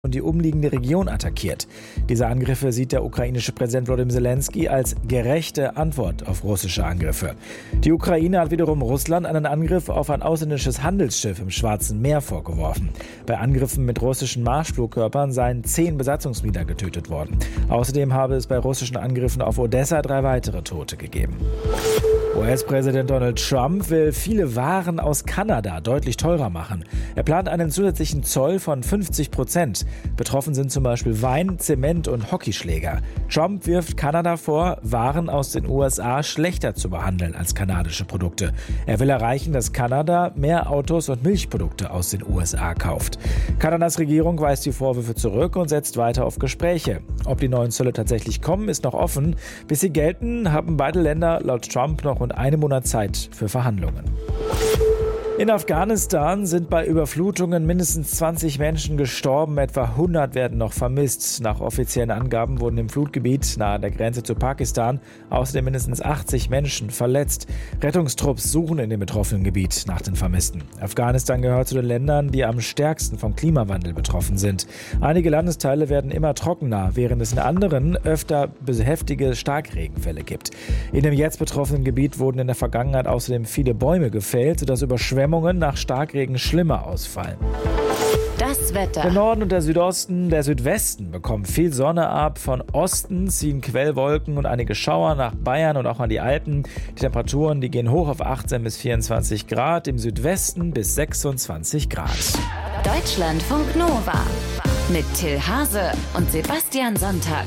und die umliegende Region attackiert. Diese Angriffe sieht der ukrainische Präsident Volodymyr Zelensky als gerechte Antwort auf russische Angriffe. Die Ukraine hat wiederum Russland einen Angriff auf ein ausländisches Handelsschiff im Schwarzen Meer vorgeworfen. Bei Angriffen mit russischen Marschflugkörpern seien 10 Besatzungsmitglieder getötet worden. Außerdem habe es bei russischen Angriffen auf Odessa 3 weitere Tote gegeben. US-Präsident Donald Trump will viele Waren aus Kanada deutlich teurer machen. Er plant einen zusätzlichen Zoll von 50%. Betroffen sind zum Beispiel Wein, Zement und Hockeyschläger. Trump wirft Kanada vor, Waren aus den USA schlechter zu behandeln als kanadische Produkte. Er will erreichen, dass Kanada mehr Autos und Milchprodukte aus den USA kauft. Kanadas Regierung weist die Vorwürfe zurück und setzt weiter auf Gespräche. Ob die neuen Zölle tatsächlich kommen, ist noch offen. Bis sie gelten, haben beide Länder laut Trump noch rund einen Monat Zeit für Verhandlungen. In Afghanistan sind bei Überflutungen mindestens 20 Menschen gestorben, etwa 100 werden noch vermisst. Nach offiziellen Angaben wurden im Flutgebiet nahe der Grenze zu Pakistan außerdem mindestens 80 Menschen verletzt. Rettungstrupps suchen in dem betroffenen Gebiet nach den Vermissten. Afghanistan gehört zu den Ländern, die am stärksten vom Klimawandel betroffen sind. Einige Landesteile werden immer trockener, während es in anderen öfter heftige Starkregenfälle gibt. In dem jetzt betroffenen Gebiet wurden in der Vergangenheit außerdem viele Bäume gefällt, sodass Überschwemmungen nach Starkregen schlimmer ausfallen. Das Wetter. Der Norden und der Südosten, der Südwesten bekommen viel Sonne ab. Von Osten ziehen Quellwolken und einige Schauer nach Bayern und auch an die Alpen. Die Temperaturen, die gehen hoch auf 18 bis 24 Grad, im Südwesten bis 26 Grad. Deutschlandfunk Nova mit Till Hase und Sebastian Sonntag.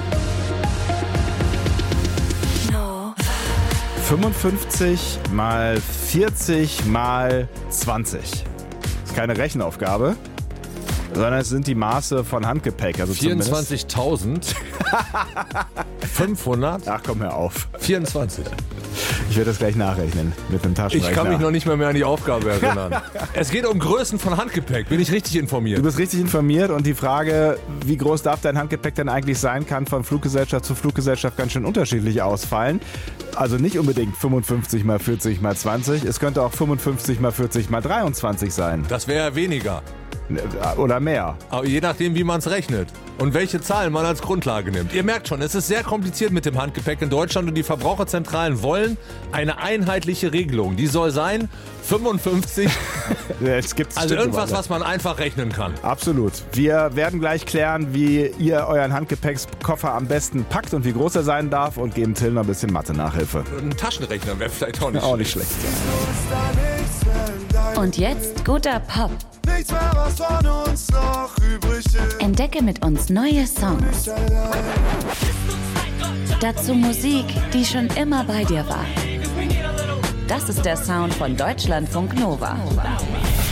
55 mal 40 mal 20. Das ist keine Rechenaufgabe, sondern es sind die Maße von Handgepäck. Also 24.500? Ach, komm, hör auf. 24. Ich werde das gleich nachrechnen mit einem Taschenrechner. Ich kann mich noch nicht mehr an die Aufgabe erinnern. Es geht um Größen von Handgepäck. Bin ich richtig informiert? Du bist richtig informiert und die Frage, wie groß darf dein Handgepäck denn eigentlich sein, kann von Fluggesellschaft zu Fluggesellschaft ganz schön unterschiedlich ausfallen. Also nicht unbedingt 55 mal 40 mal 20. Es könnte auch 55 mal 40 mal 23 sein. Das wäre weniger. Oder mehr. Aber je nachdem, wie man es rechnet und welche Zahlen man als Grundlage nimmt. Ihr merkt schon, es ist sehr kompliziert mit dem Handgepäck in Deutschland und die Verbraucherzentralen wollen eine einheitliche Regelung. Die soll sein 55. Es gibt's also irgendwas, was man einfach rechnen kann. Absolut. Wir werden gleich klären, wie ihr euren Handgepäckskoffer am besten packt und wie groß er sein darf und geben Till noch ein bisschen Mathe-Nachhilfe. Ein Taschenrechner wäre vielleicht auch nicht schlecht. Und jetzt guter Pop. Nichts mehr, was von uns noch übrig ist. Entdecke mit uns neue Songs. Dazu Musik, die schon immer bei dir war. Das ist der Sound von Deutschlandfunk Nova.